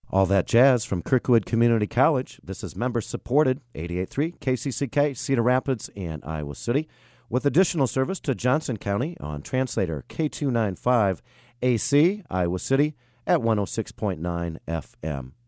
All that jazz from Kirkwood Community College. This is member-supported 88.3 KCCK, Cedar Rapids, and Iowa City, with additional service to Johnson County on translator K295 AC, Iowa City, at 106.9 FM.